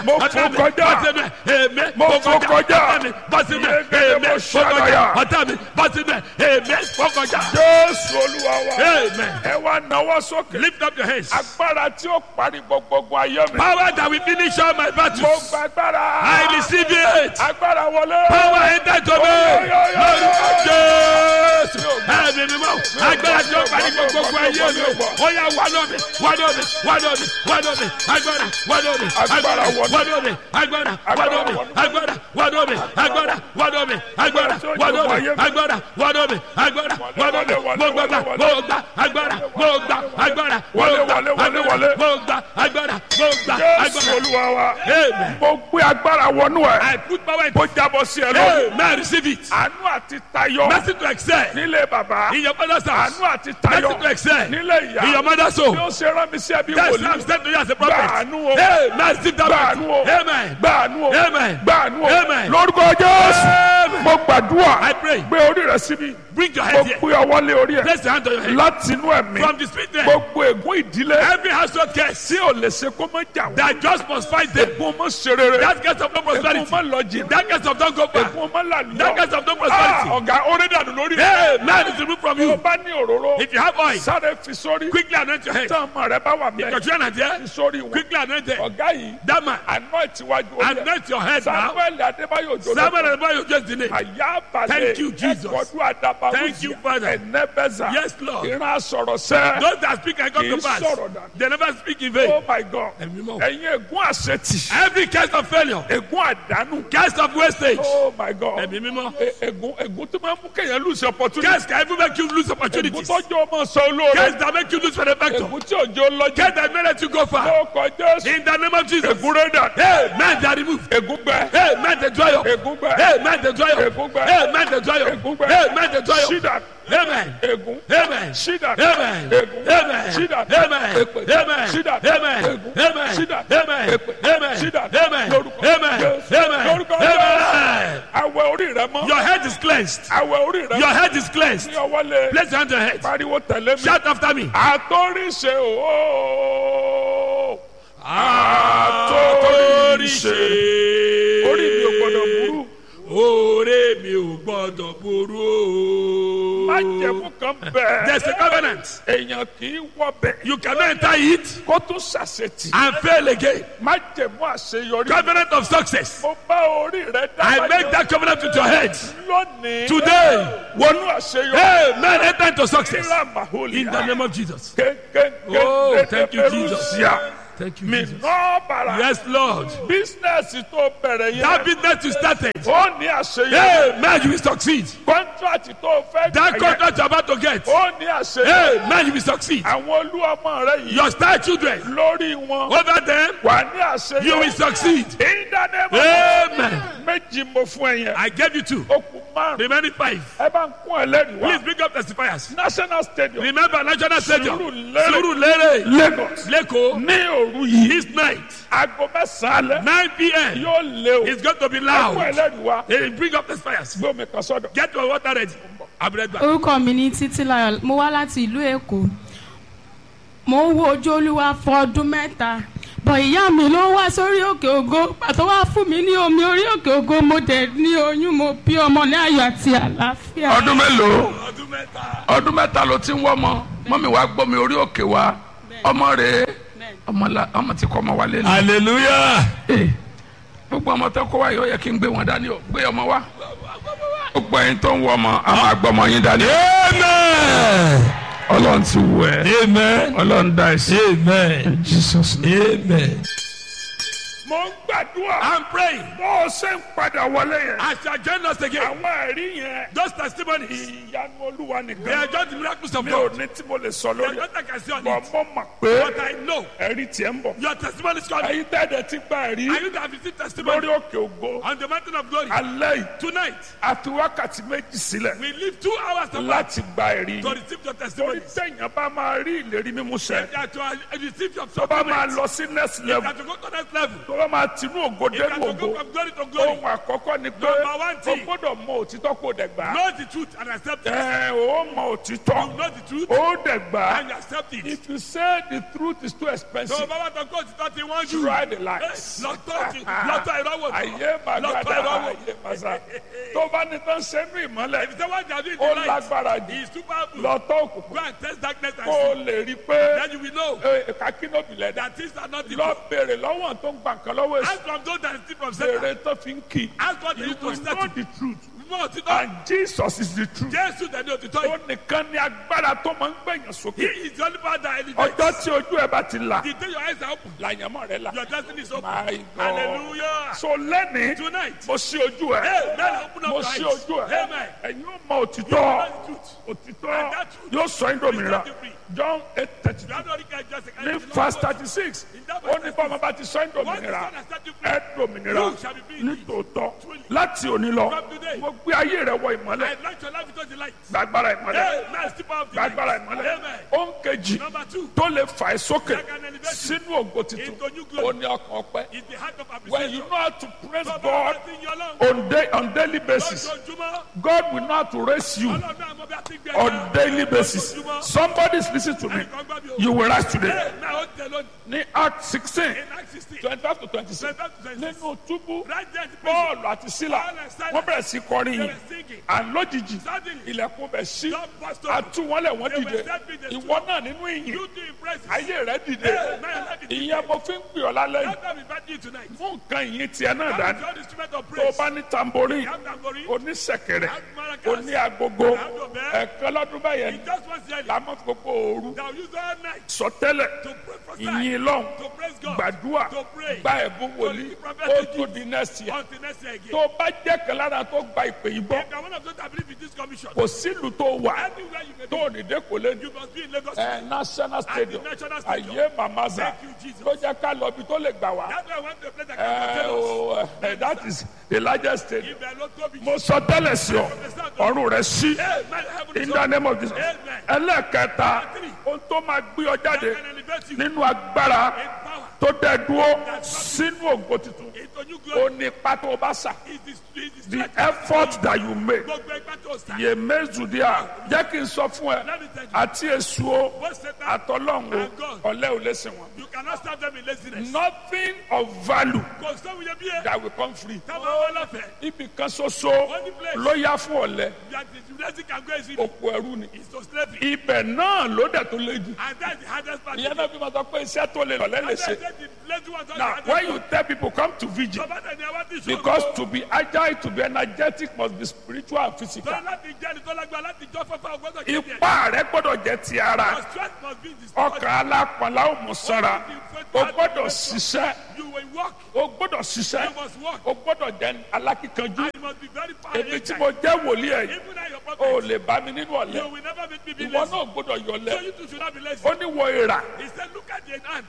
mo fò kọjá mo fò kọjá mo ṣàlàyé ọ̀tá mi bọ́ sínú ẹ̀ fò kọjá. Jésù Olúwa wa Amen. ẹ wá nawọ́ sókè Lift up your hands. agbára tí ó parí gbogbo ayé mi Power that will finish all my mo battles. gba agbára I receive it. agbára wọlé Power enter to me. Lórúkọ Jésù. Ẹ̀mí mi mọ̀. Agbára tí ó parí gbogbo ayé mi. Ó yá wá lómi, wá lómi, wá lómi, wá lómi. Agbára wá lómi. Agbára wá lómi. Agbára wá lómi. Agbára wá lómi. Agbára wá lómi. Agbára wá lómi. Agbára wá lómi. Agbára wá lómi. Mo gbà agbára. Mo gbà agbára. Mo gbà agbára. Jésù Olúwa wa Amen. mo gbé agbára wọnú ẹ I put power in. kó jábọ́ sí ẹ lórí Amen. Receive it. àánú àti tayọ Mercy to excel nílé bàbá in your mother's house. àánú àti tayọ Mercy to excel nílé in ìyá your mother's bí home. ó ṣe rán mi sí ẹbí That's why wòlíì I'm sent to you as a prophet. gbàánú o Amen. Receive that gbàánú o mercy. Amen. gbàánú o Amen. gbàánú o Amen. lórúkọ Jésù Amen. mo gbàdúrà I pray. gbé orí rẹ síbi Bring your mo head here. gbé ọwọ́ lé orí ẹ Place your hand on your head. láti inú ẹ̀mí From the spirit there. gbogbo ègún ìdílé Every household curse tí ò lè ṣe kó má jà wọ́n that just must fight them. ègún mọ́ ṣe rere That curse of no ègún prosperity. mọ́ lọ jìnnà That curse of don't go far. ègún mọ́ là That lọ curse of no prosperity. ọ̀gá orí dànù lórí rẹ Amen. Is removed from tó you. bá ní òróró If you have oil, sáré fi sórí quickly anoint your head. tí ọmọ rẹ bá wà Your bẹ́ẹ̀ children are there. fi sórí wọn Quickly anoint them. ọ̀gá yìí That man. anoint iwájú orí ẹ Anoint your head now. Samuel Adébáyọ̀ òjò Samuel and Boy, you just the name. àyà balẹ̀ Thank you, Jesus. ẹ̀kọ́dún àdàbà Thank you, Father. ẹ̀nẹ́bẹ̀zà Yes, Lord. ìran sọ̀rọ̀ sẹ́ Those that speak and come to Kì í pass, sọ̀rọ̀ dànù. they never speak in vain. oh my God Ẹ̀mí mọ́. ẹ̀yin ègún àṣetì Every case of failure, ègún àdánù case of wastage, oh my God ẹ̀mí mímọ́. ègún tó máa ń mú kéèyàn lose opportunity Case can even make you lose ègún opportunities. tọ́jú ọmọ sọ olóore Case that make you lose benefactor. ègún tí òjò lọ́jọ́ Case that may let you go far. ó kọjá sí In the name of Jesus. ègún rẹ́dà Amen. They are removed. ègún gbẹ Amen. They dry up. ègún gbẹ Amen. They dry up. ègún gbẹ Amen. They dry up. ègún gbẹ Amen. They dry up. ṣídà Amen. ègún Amen. ṣídà Amen. ègún Amen. ṣídà Amen. èpè Amen. ṣídà Amen. ègún Amen. ṣídà Amen. èpè Amen. ṣídà Amen. lórúkọ Amen. Jésù Amen. lórúkọ Amen. Jésù àwẹ̀ orí rẹ mọ́ Your head is cleansed. àwẹ̀ orí rẹ Your mọ́ head is cleansed. ní ọwọ́ lé Place your hand on your head. pariwo tẹ̀lé mi Shout after me. àtòríṣe ooo Àtòríṣe. orí mi ò gbọdọ̀ burú Orí mi ò gbọdọ̀ burú o. májẹ̀mú kan bẹ́ẹ̀ There's a covenant. èèyàn kì í wọbẹ̀ You cannot enter it kó tún ṣàṣetì and fail again. májẹ̀mú àṣeyọrí Covenant of success. mo bá orí rẹ dá I make that covenant with your head. lónìí Today. wọnú àṣeyọrí Amen. Enter into success. ìlàmàhólì In the name of Jesus. kéńkéńké Oh, thank you, Jesus. Thank you, mi Jesus. náà bàrà Yes, Lord. bísínẹ́sì tó bẹ̀rẹ̀ That yẹn business you started. ó ní àṣeyọrí Amen. You will succeed. kọ́ńtrátì tó fẹ́ That gbà yẹn contract you're about to get. ó ní àṣeyọrí Amen. You will succeed. àwọn olú ọmọ rẹ yìí Your star children. lórí wọn Over them, wà ní àṣeyọrí you will succeed. ìdánimọ̀ Amen. méjì mo fún ẹ yẹn I gave you 2. ó kù márùn Remaining 5. ẹ bá ń kún ẹlẹ́rìí wá Please bring up testifiers. national stadium Remember National Stadium. Surulere. Surulere. Lagos Leko. ní òru yìí This night, aago mẹ́sàn-án alẹ́ 9 p.m. yóò lé o It's going to be ẹ kún loud. ẹlẹ́rìí wá Hey, bring up testifiers. gbé omi kan sọ́dọ̀. Get your water ready. I'll be right back. Orúkọ mi ní Títílayọ̀, mo wá láti ìlú Èkó. Mo ń wo ojú Olúwa fún ọdún mẹ́ta. Bọ̀ ìyá mi ló wá sórí òkè ògo. Pàtó wá fún mi ní omi orí òkè ògo. Mo dẹ̀ ní oyún, mo bí ọmọ ní ayọ̀ àti àlàáfíà. ọdún mélòó ọdún mẹ́ta ló ti ń wọ́ ọmọ mọ́mí wa gbọ́ mi orí òkè wa ọmọ rẹ̀ ọmọ ti kọ́ ọmọ wa lé ní. Hallelujah. gbogbo ọmọ tó kọ́ wa yìí ó yẹ kí n gbé wọn dání o gbé ọmọ wa gbogbo ẹ̀yin tó ń wọ ọmọ àwọn àgbọ̀mọ yín dání. Amen. ọlọ́run ti wù ẹ́ Amen. ọlọ́run dá ẹ sí. Amen. Jesus name. Amen. mo ń gbàdúrà I'm praying. bó o ṣe ń padà wọlé yẹn As you are joining us again, àwọn ẹ̀rí yẹn those testimonies, ìyanu olúwa they nìkan are just the miracles of mi ò God. ní tí mo lè sọ They are lórí not I can see on bọ̀ it. mo mọ̀ pé But I know ẹ̀rí tiẹ̀ ń bọ̀ your testimony is coming. ẹ̀yin tẹ́ẹ̀dẹ̀ ti gba ẹ̀rí And you that have received testimony lórí òkè ògo on the mountain of glory alẹ́ yìí tonight, àti wákàtí méjì sílẹ̀ we leave 2 hours to láti gba ẹ̀rí to receive your torí testimony. tẹ̀yìn bá máa rí ìlérí mímú ṣẹ That to receive your tó bá máa supplement. lọ sí next level That to go to next level. tó bá máa tinú ògo If you dénú are to go ògo from glory to glory, ohun àkọ́kọ́ ni pé Number one o thing. gbọ́dọ̀ mọ òtítọ́ kó o dẹ̀ gbà á. know the truth and accept it. O mọ You òtítọ́ know the truth o dẹ̀ gbà and you á. accept it. If you say the truth is too So expensive, bàbá tó kó òtítọ́ ti wọ́n jù. try the lies. Lọ́tọ̀ ìrọ́wọ́. Ayé màgàdà ayé màsà. Tó bá ní tán sẹ́nu ìmọ́lẹ̀, If someone does it ó in the light, lágbára jù. he is too powerful. Lọ́tọ̀ Go òkùnkùn and test darkness and kó o see. lè rí i pé Then you will know kàkínóbì lẹ́dà. that things are not the Lọ truth. bèrè lọ́wọ́ tó ń gbà kan lọ́wọ́ èsì. Ask from those that steal from Satan. Bèrè tó fi ń kì. Ask what they You use to will set know it. the truth. Mọ̀ òtítọ́. And Jesus is the truth. Jésù tẹ̀lé òtítọ́ Ó yìí. nìkan ni agbára tó máa ń gbẹ̀yàn He sókè. is the only power that elevates. Ọjọ́ tí ojú ẹ bá ti là, The day your eyes are open, làyànmọ́ rẹ là. your destiny is open. My God. Hallelujah. So lẹ́ni, Tonight, mo ṣí ojú ẹ. amen. Open Mo up ṣí your eyes. ojú ẹ. Amen. Ẹ̀yin ó mọ You òtítọ́. know the truth. Òtítọ́ yóò sọ yín dòmìnira. John 8:32. You have no regret, just a kind Ní of verse 36, ó ní bọ́mọ bá ti sọ yín Once the dòmìnira. Son has set you free, Ẹ dòmìnira you shall be free. nítòótọ́. Láti òní lọ, From today, mo gbé ayé rẹ wọ ìmọ́lẹ̀. I like your life into the light. Gbàgbára ìmọ́lẹ̀. Amen. Step out of the light. Gbàgbára ìmọ́lẹ̀. Amen. Ó ń kejì Number two, tó lè fà ẹ́ sókè that can elevate you sínú ògo titun. into new Ó glory ní ọkàn ọpẹ́. is the heart of When you appreciation. know how to praise Bàbá God bá ti ń yọ Ọlọ́run. on daily basis, Lójoojúmọ́, God will know how to raise you Ọlọ́run náà mọ bí a ti gbé on ẹ̀ka. daily basis. Lójoojúmọ́, Somebody is listening to me. ẹnìkan gbọ́ mi o. You will rise today. Amen. Ó tẹ̀ lónìí. Ní Act 16, In Acts 16, 25 to 26. 25 to 26. Nínú túbú, Right there in the prison, Paul àti Sílà, Paul and Silas, wọ́n bẹ̀rẹ̀ sí kọrin they yìí. were singing. And lójijì, Suddenly, ilẹ̀kùn bẹ̀ sí. God burst open. Àtúwọ́lẹ̀ wọ́n They dìde. were set free, they stood Ìwọ up. náà nínú ìyìn. You do impress. Ayé rẹ̀ dìde. Amen. Ìyẹn mo fi ń pè ọ́ lálẹ́ yìí. That's why we invite you tonight. Mú nǹkan ìyìn tiẹ̀ náà That dání. is your instrument of Tó o praise. bá ní tamborí, You have tambourine, oníṣẹ̀kẹ̀rẹ̀, you have maracas, oní agogo, you have your bell. ẹ̀kan lọ́dún báyẹn In just one yearly, lámọ́ gbogbo òru thou use all night sọtẹ́lẹ̀ to pray for ìyìn lọ́hùn to praise God, gbàdúrà to pray, gba ẹ̀bùn wòlíì ó tó di next year. until next year again. Tó o bá jẹ́ kan lára tó gba ìpè yìí gbọ́, If you are one of those that believe in this commission, kò sílùú tó wà anywhere you may tó be, ò ní dé kò lé ní. you must be in Lagos. National Stadium National Stadium. ayé mamaza Thank you, Jesus. ló jẹ́ ká lọ ibi tó lè gbà wá. That's why I went to a place that can tell us. That is the largest stadium. Ibẹ̀ ló tóbi Mo jù. sọ tẹ́lẹ̀ sí ọ ọ̀run rẹ̀ sí. Amen. Heaven is In the name of Jesus. Amen. Ẹlẹ́ẹ̀kẹta, ohun tó máa gbé ọ jáde Can elevate you nínú agbára in power. tó dẹ̀ dúró sínú ògo tuntun. Into new Ó glory. ní ipa tó o bá sà. Is the The effort that you make. Gbogbo ẹgbẹ́ tó sá. Yè méjìdíà. Jẹ́ kí n sọ fún ẹ. Let me tell you. Àti èṣù o, Both Satan àtọ́lọ́hún o, and God. ọ̀lẹ ò lè sìn wọn. You cannot stop them in laziness. Nothing of value Kò sóhun yẹ bí ẹ. that will come free. Táwọn ọmọ lọ́fẹ̀ẹ́. Ibì kan ṣoṣo ló yá fún ọ̀lẹ. That the blessing can go easily. Òpó ẹrú ni. Is to slavery. Ibẹ̀ náà ló dẹ̀ tó lé jù. And that's the hardest part. Ìyẹn náà fi máa sọ pé iṣẹ́ tó lè lọ̀lẹ́ lè And ṣe. that's the lazy ones are the Now, hardest when you part. tell people come to vigil, Bàbá tẹ̀ ní àwọn tí ìṣòro. because to be agile, to be energetic must be spiritual and physical. Tọ́lá láti jẹ́ ẹni tó lágbára láti jọ́ fẹ́fẹ́ ọgbọ́dọ̀ kéde ẹ̀. Ipá rẹ gbọ́dọ̀ jẹ́ ti ara. Your strength must be in the Ọkàn alápọ̀nlá ò mú sanra. O gbọ́dọ̀ ṣiṣẹ́. You will walk. O gbọ́dọ̀ ṣiṣẹ́. You must walk. O gbọ́dọ̀ jẹ́ alákíkanjú. And you must be very powerful. Èmi tí mo jẹ́ wòlíì ẹ̀ yìí, Even at your o prophet. lè bá mi nínú You ọ̀lẹ. will never make me be Ìwọ lazy. náà gbọ́dọ̀ So yọlẹ̀. you too should not be lazy. Ó ní wọ ìrà. He said, look at the ant.